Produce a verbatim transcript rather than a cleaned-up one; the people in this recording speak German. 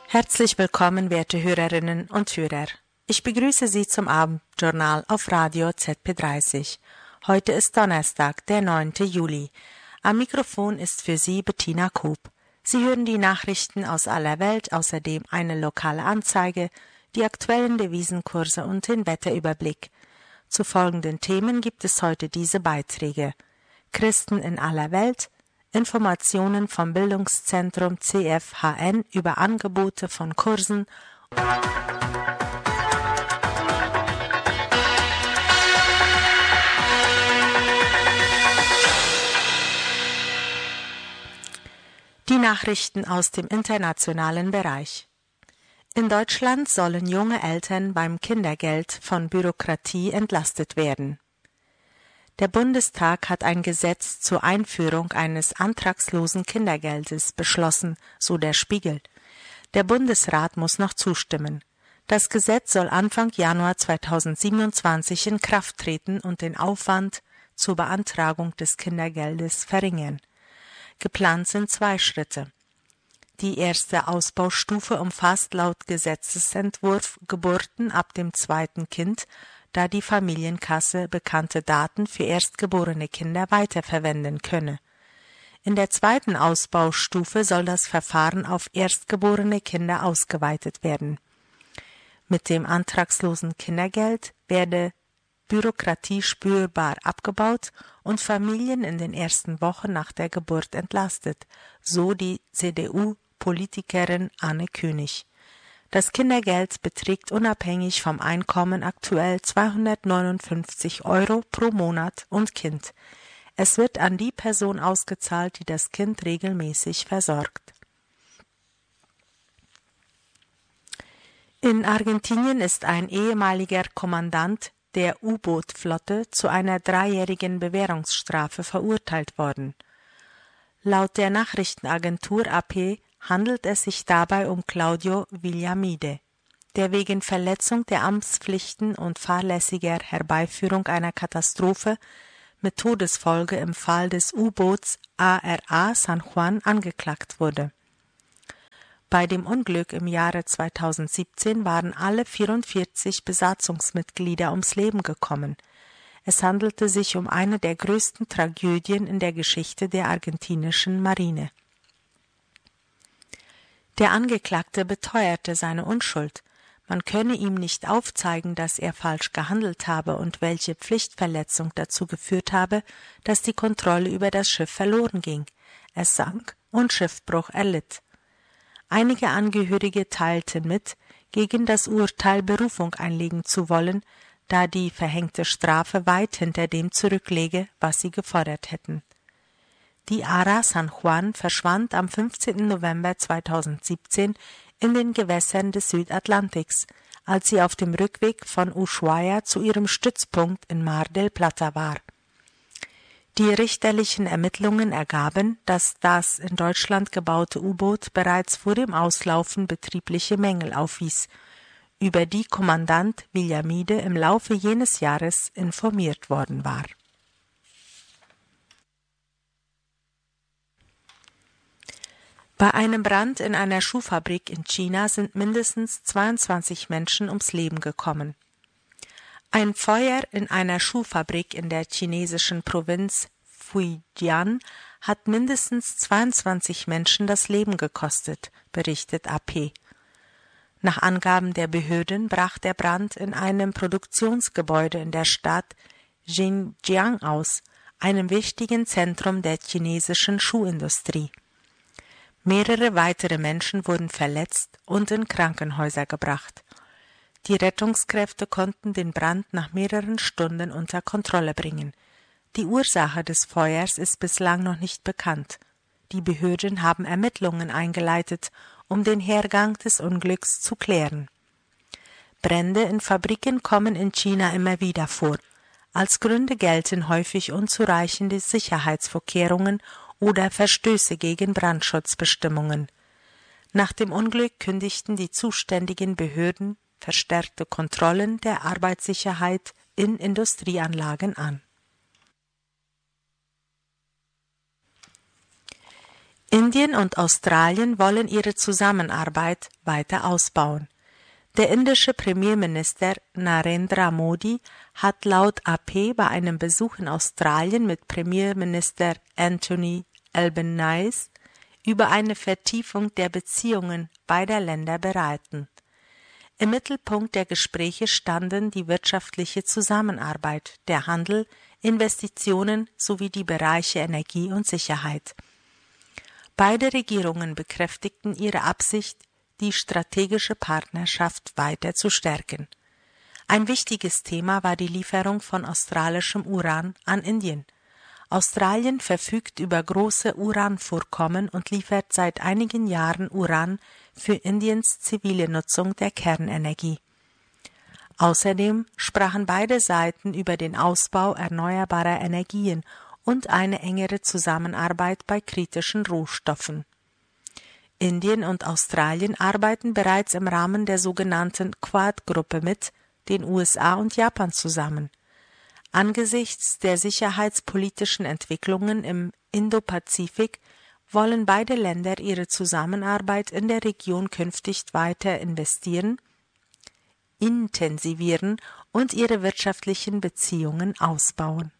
Herzlich willkommen, werte Hörerinnen und Hörer. Ich begrüße Sie zum Abendjournal auf Radio Z P dreißig. Heute ist Donnerstag, der neunte Juli. Am Mikrofon ist für Sie Bettina Koop. Sie hören die Nachrichten aus aller Welt, außerdem eine lokale Anzeige, die aktuellen Devisenkurse und den Wetterüberblick. Zu folgenden Themen gibt es heute diese Beiträge: Christen in aller Welt, Informationen vom Bildungszentrum C F H N über Angebote von Kursen Die Nachrichten aus dem internationalen Bereich. In Deutschland sollen junge Eltern beim Kindergeld von Bürokratie entlastet werden. Der Bundestag hat ein Gesetz zur Einführung eines antragslosen Kindergeldes beschlossen, so der Spiegel. Der Bundesrat muss noch zustimmen. Das Gesetz soll Anfang Januar zweitausendsiebenundzwanzig in Kraft treten und den Aufwand zur Beantragung des Kindergeldes verringern. Geplant sind zwei Schritte. Die erste Ausbaustufe umfasst laut Gesetzesentwurf Geburten ab dem zweiten Kind, da die Familienkasse bekannte Daten für erstgeborene Kinder weiterverwenden könne. In der zweiten Ausbaustufe soll das Verfahren auf erstgeborene Kinder ausgeweitet werden. Mit dem antragslosen Kindergeld werde Bürokratie spürbar abgebaut und Familien in den ersten Wochen nach der Geburt entlastet, so die C D U-Politikerin Anne König. Das Kindergeld beträgt unabhängig vom Einkommen aktuell zweihundertneunundfünfzig Euro pro Monat und Kind. Es wird an die Person ausgezahlt, die das Kind regelmäßig versorgt. In Argentinien ist ein ehemaliger Kommandant der U-Boot-Flotte zu einer dreijährigen Bewährungsstrafe verurteilt worden. Laut der Nachrichtenagentur A P handelt es sich dabei um Claudio Villamide, der wegen Verletzung der Amtspflichten und fahrlässiger Herbeiführung einer Katastrophe mit Todesfolge im Fall des U-Boots A R A San Juan angeklagt wurde. Bei dem Unglück im Jahre zweitausendsiebzehn waren alle vierundvierzig Besatzungsmitglieder ums Leben gekommen. Es handelte sich um eine der größten Tragödien in der Geschichte der argentinischen Marine. Der Angeklagte beteuerte seine Unschuld. Man könne ihm nicht aufzeigen, dass er falsch gehandelt habe und welche Pflichtverletzung dazu geführt habe, dass die Kontrolle über das Schiff verloren ging. Es sank und Schiffbruch erlitt. Einige Angehörige teilten mit, gegen das Urteil Berufung einlegen zu wollen, da die verhängte Strafe weit hinter dem zurückläge, was sie gefordert hätten. Die Ara San Juan verschwand am fünfzehnten November zweitausendsiebzehn in den Gewässern des Südatlantiks, als sie auf dem Rückweg von Ushuaia zu ihrem Stützpunkt in Mar del Plata war. Die richterlichen Ermittlungen ergaben, dass das in Deutschland gebaute U-Boot bereits vor dem Auslaufen betriebliche Mängel aufwies, über die Kommandant Villamide im Laufe jenes Jahres informiert worden war. Bei einem Brand in einer Schuhfabrik in China sind mindestens zweiundzwanzig Menschen ums Leben gekommen. Ein Feuer in einer Schuhfabrik in der chinesischen Provinz Fujian hat mindestens zweiundzwanzig Menschen das Leben gekostet, berichtet A P. Nach Angaben der Behörden brach der Brand in einem Produktionsgebäude in der Stadt Xinjiang aus, einem wichtigen Zentrum der chinesischen Schuhindustrie. Mehrere weitere Menschen wurden verletzt und in Krankenhäuser gebracht. Die Rettungskräfte konnten den Brand nach mehreren Stunden unter Kontrolle bringen. Die Ursache des Feuers ist bislang noch nicht bekannt. Die Behörden haben Ermittlungen eingeleitet, um den Hergang des Unglücks zu klären. Brände in Fabriken kommen in China immer wieder vor. Als Gründe gelten häufig unzureichende Sicherheitsvorkehrungen oder Verstöße gegen Brandschutzbestimmungen. Nach dem Unglück kündigten die zuständigen Behörden verstärkte Kontrollen der Arbeitssicherheit in Industrieanlagen an. Indien und Australien wollen ihre Zusammenarbeit weiter ausbauen. Der indische Premierminister Narendra Modi hat laut A P bei einem Besuch in Australien mit Premierminister Anthony Albanese über eine Vertiefung der Beziehungen beider Länder beraten. Im Mittelpunkt der Gespräche standen die wirtschaftliche Zusammenarbeit, der Handel, Investitionen sowie die Bereiche Energie und Sicherheit. Beide Regierungen bekräftigten ihre Absicht, die strategische Partnerschaft weiter zu stärken. Ein wichtiges Thema war die Lieferung von australischem Uran an Indien. Australien verfügt über große Uranvorkommen und liefert seit einigen Jahren Uran für Indiens zivile Nutzung der Kernenergie. Außerdem sprachen beide Seiten über den Ausbau erneuerbarer Energien und eine engere Zusammenarbeit bei kritischen Rohstoffen. Indien und Australien arbeiten bereits im Rahmen der sogenannten Quad-Gruppe mit den U S A und Japan zusammen. Angesichts der sicherheitspolitischen Entwicklungen im Indopazifik wollen beide Länder ihre Zusammenarbeit in der Region künftig weiter investieren, intensivieren und ihre wirtschaftlichen Beziehungen ausbauen.